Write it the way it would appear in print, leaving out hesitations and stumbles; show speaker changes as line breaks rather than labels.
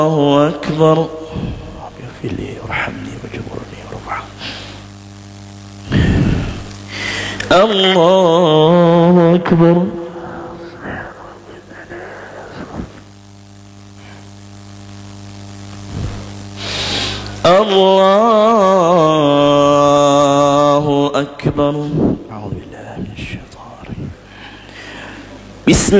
الله أكبر. اغفر لي وارحمني واجبرني وارفعني. الله أكبر. الله أكبر. أعوذ بالله من الشيطان. بسم